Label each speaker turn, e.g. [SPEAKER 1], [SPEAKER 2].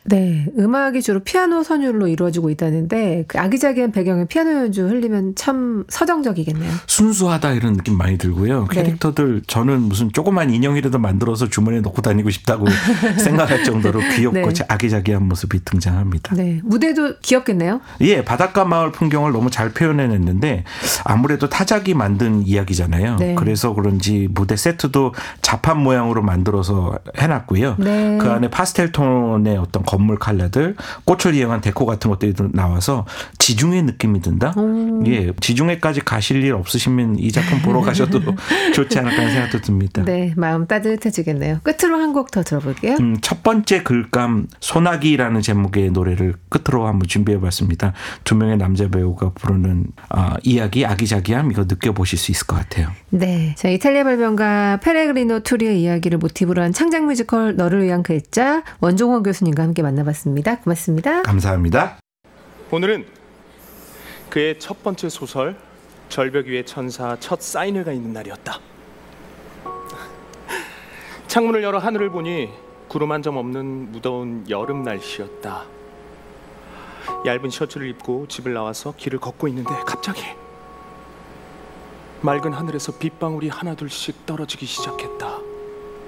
[SPEAKER 1] 네, 음악이 주로 피아노 선율로 이루어지고 있다는데 그 아기자기한 배경에 피아노 연주 흘리면 참 서정적이겠네요.
[SPEAKER 2] 순수하다 이런 느낌 많이 들고요. 캐릭터들 저는 무슨 조그만 인형이라도 만들어서 주머니에 넣고 다니고 싶다고 생각할 정도로 귀엽고 아기자기한 모습이 등장합니다.
[SPEAKER 1] 네, 무대도 귀엽겠네요.
[SPEAKER 2] 예, 바닷가 마을 풍경을 너무 잘 표현해냈는데 아무래도 타작이 만든 이야기잖아요. 그래서 그런지 무대 세트도 자판 모양으로 만들어서 해놨고요. 그 안에 파스텔 톤의 어떤 건물 컬러들, 꽃을 이용한 데코 같은 것들이 나와서 지중해 느낌이 든다. 예, 지중해까지 가실 일 없으시면 이 작품 보러 가셔도 좋지 않을까 하는 생각도 듭니다.
[SPEAKER 1] 네, 마음 따뜻해지겠네요. 끝으로 한 곡 더 들어볼게요.
[SPEAKER 2] 첫 번째 글감 소나기라는 제목의 노래를 끝으로 한번 준비해봤습니다. 두 명의 남자 배우가 부르는 이야기, 아기자기함 이거 느껴보실 수 있을 것 같아요.
[SPEAKER 1] 네, 자 이탈리아 발명가 페레그리노 투리의 이야기를 모티브로 한 창작 뮤지컬 너를 위한 글자 원종호 교수님과 함께 만나봤습니다. 고맙습니다.
[SPEAKER 2] 감사합니다.
[SPEAKER 3] 오늘은 그의 첫 번째 소설 절벽 위의 천사 첫 사인회가 있는 날이었다. 창문을 열어 하늘을 보니 구름 한 점 없는 무더운 여름 날씨였다. 얇은 셔츠를 입고 집을 나와서 길을 걷고 있는데 갑자기 맑은 하늘에서 빗방울이 하나둘씩 떨어지기 시작했다.